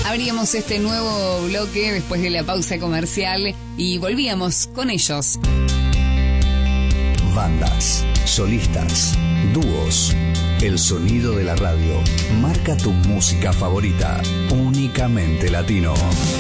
Abríamos este nuevo bloque después de la pausa comercial y volvíamos con ellos. Bandas, solistas, dúos. El sonido de la radio marca tu música favorita. Únicamente latino.